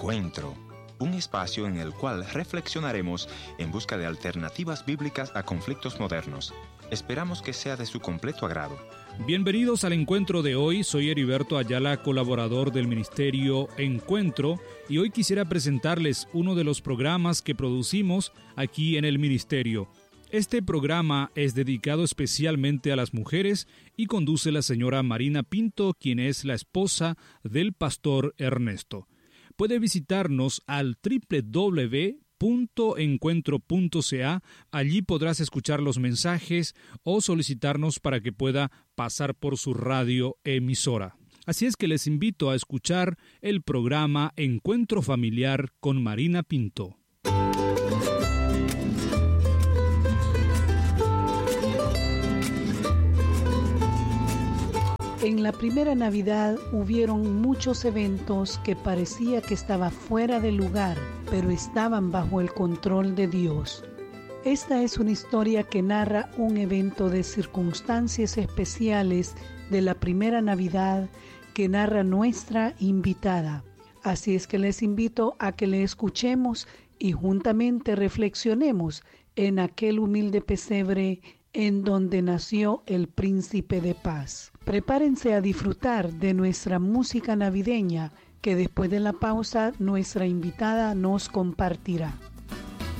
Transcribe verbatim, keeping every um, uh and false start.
Encuentro, un espacio en el cual reflexionaremos en busca de alternativas bíblicas a conflictos modernos. Esperamos que sea de su completo agrado. Bienvenidos al encuentro de hoy. Soy Heriberto Ayala, colaborador del ministerio Encuentro, y hoy quisiera presentarles uno de los programas que producimos aquí en el ministerio. Este programa es dedicado especialmente a las mujeres y conduce la señora Marina Pinto, quien es la esposa del pastor Ernesto. Puede visitarnos al doble u doble u doble u punto encuentro punto c a. Allí podrás escuchar los mensajes o solicitarnos para que pueda pasar por su radio emisora. Así es que les invito a escuchar el programa Encuentro Familiar con Marina Pinto. En la primera Navidad hubieron muchos eventos que parecía que estaban fuera de lugar, pero estaban bajo el control de Dios. Esta es una historia que narra un evento de circunstancias especiales de la primera Navidad que narra nuestra invitada. Así es que les invito a que le escuchemos y juntamente reflexionemos en aquel humilde pesebre en donde nació el Príncipe de Paz. Prepárense a disfrutar de nuestra música navideña que después de la pausa nuestra invitada nos compartirá.